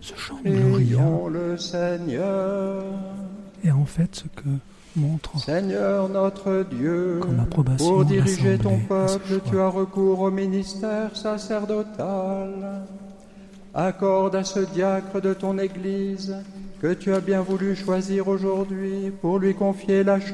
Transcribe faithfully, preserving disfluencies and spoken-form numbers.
ce chant de Gloria le Seigneur. est en fait ce que montre Seigneur notre Dieu, comme approbation pour diriger ton l'Assemblée à ce peuple, choix. tu as recours au ministère sacerdotal. Accorde à ce diacre de ton Église que tu as bien voulu choisir aujourd'hui pour lui confier la